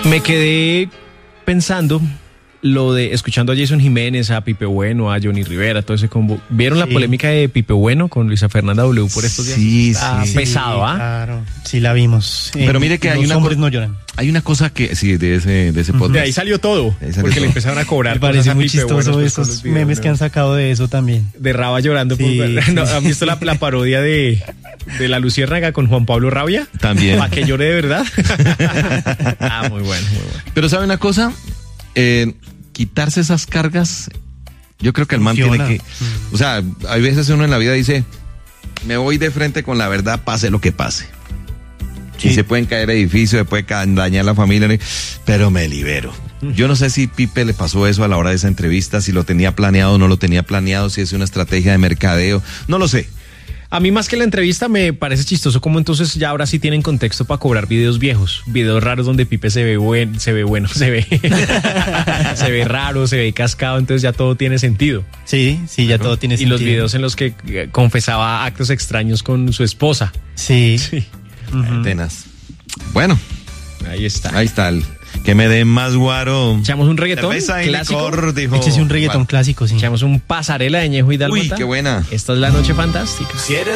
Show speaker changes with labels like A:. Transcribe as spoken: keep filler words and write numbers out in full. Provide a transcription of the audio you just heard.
A: Me quedé pensando lo de, escuchando a Jason Jiménez, a Pipe Bueno, a Johnny Rivera, todo ese combo. ¿Vieron sí. la polémica de Pipe Bueno con Luisa Fernanda W por estos días?
B: Sí,
A: Está
B: sí.
A: pesado, ¿ah?
C: Sí, claro, sí la vimos.
B: Pero
C: eh,
B: mire que hay
C: los
B: una
C: hombres
B: co-
C: no lloran.
B: Hay una cosa que, sí, de ese, de ese podcast.
A: De ahí salió todo,
B: Ahí salió
A: porque
B: todo.
A: le empezaron a cobrar.
C: Me parece
A: cosas a
C: muy
A: Pipe
C: chistoso
A: Bueno después con
C: esos
A: los videos,
C: memes
A: ¿no?
C: que han sacado de eso también.
A: De Raba llorando.
C: Sí,
A: por,
C: sí,
A: ¿no?
C: sí.
A: ¿Han visto la, la parodia de, de La Luciérnaga con Juan Pablo Rabia?
B: También.
A: ¿Para que llore de verdad? Ah, muy bueno, muy bueno.
B: Pero ¿sabe una cosa? Eh, quitarse esas cargas, yo creo que el man
C: Funciona.
B: tiene que... O sea, hay veces uno en la vida dice, me voy de frente con la verdad, pase lo que pase.
C: Sí.
B: Y se pueden caer edificios, se puede ca- dañar la familia, pero me libero. Yo no sé si Pipe le pasó eso a la hora de esa entrevista, si lo tenía planeado o no lo tenía planeado, si es una estrategia de mercadeo, no lo sé.
A: A mí más que la entrevista me parece chistoso como entonces ya ahora sí tienen contexto para cobrar videos viejos, videos raros donde Pipe se ve buen, se ve bueno, se ve se ve raro, se ve cascado, entonces ya todo tiene sentido.
C: Sí, sí, ya todo tiene
A: Y
C: sentido.
A: los videos en los que eh, confesaba actos extraños con su esposa.
C: Sí.
A: Sí,
C: Ujú.
B: Tenas. Bueno,
A: ahí está.
B: ahí está el que me den más guaro.
A: Echamos un reggaetón
B: Cerveza y
A: clásico.
B: licor, dijo.
C: Échese un reggaetón
B: Juan.
C: clásico, sí.
A: Echamos un pasarela de Ñejo y Dálmata.
B: Uy, qué buena.
A: Esta es la noche fantástica.
D: Si eres